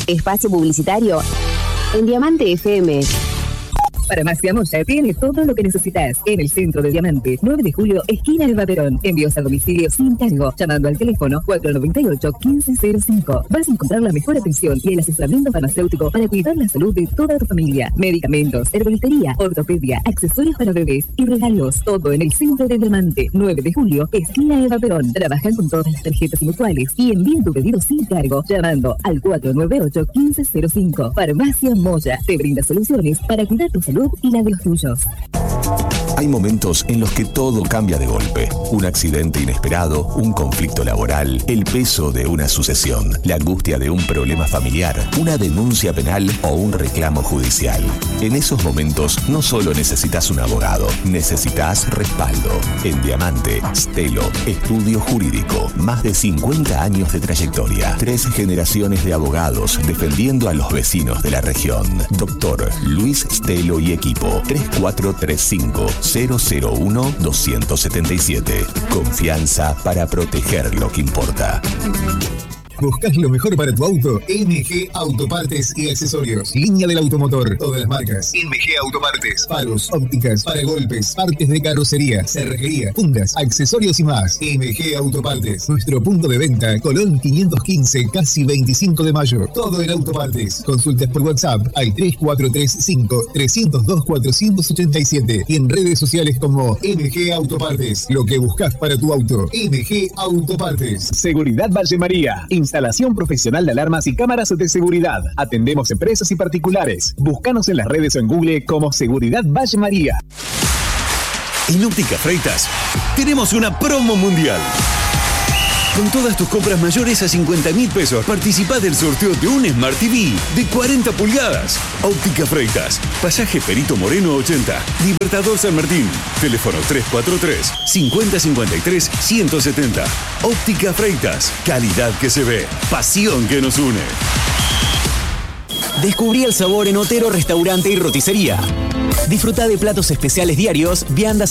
Espacio publicitario en Diamante FM. Farmacia Moya tiene todo lo que necesitas en el centro de Diamante, 9 de julio, esquina Eva Perón. Envíos a domicilio sin cargo, llamando al teléfono 498-1505. Vas a encontrar la mejor atención y el asesoramiento farmacéutico para cuidar la salud de toda tu familia. Medicamentos, herbolistería, ortopedia, accesorios para bebés y regalos. Todo en el centro de Diamante, 9 de julio, esquina Eva Perón. Trabajan con todas las tarjetas mutuales y envíen tu pedido sin cargo, llamando al 498-1505. Farmacia Moya te brinda soluciones para cuidar tu salud y la de los tuyos. Hay momentos en los que todo cambia de golpe. Un accidente inesperado, un conflicto laboral, el peso de una sucesión, la angustia de un problema familiar, una denuncia penal o un reclamo judicial. En esos momentos no solo necesitas un abogado, necesitas respaldo. En Diamante, Stelo, estudio jurídico, más de 50 años de trayectoria, 3 generaciones de abogados defendiendo a los vecinos de la región. Doctor Luis Stelo y equipo, 3435-001-277. Confianza para proteger lo que importa. ¿Buscas lo mejor para tu auto? MG Autopartes y Accesorios. Línea del automotor. Todas las marcas. MG Autopartes. Faros, ópticas, paragolpes, partes de carrocería, cerrajería, fundas, accesorios y más. MG Autopartes. Nuestro punto de venta, Colón 515, casi 25 de mayo. Todo en autopartes. Consultas por WhatsApp al 3435-302-487 y en redes sociales como MG Autopartes. Lo que buscas para tu auto. MG Autopartes. Seguridad Valle María. Instalación profesional de alarmas y cámaras de seguridad. Atendemos empresas y particulares. Búscanos en las redes o en Google como Seguridad Valle María. En Óptica Freitas tenemos una promo mundial. Con todas tus compras mayores a 50.000 pesos, participá del sorteo de un Smart TV de 40 pulgadas. Óptica Freitas, Pasaje Perito Moreno 80, Libertador San Martín. Teléfono 343-5053-170. Óptica Freitas, calidad que se ve, pasión que nos une. Descubrí el sabor en Otero Restaurante y Roticería. Disfruta de platos especiales diarios, viandas